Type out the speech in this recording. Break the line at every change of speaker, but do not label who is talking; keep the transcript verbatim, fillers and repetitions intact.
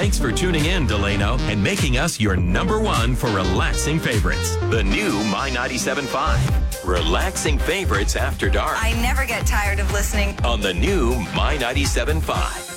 Thanks for tuning in, Delano, and making us your number one for relaxing favorites. The new My ninety-seven point five. Relaxing favorites after dark.
I never get tired of listening.
On the new My ninety-seven point five.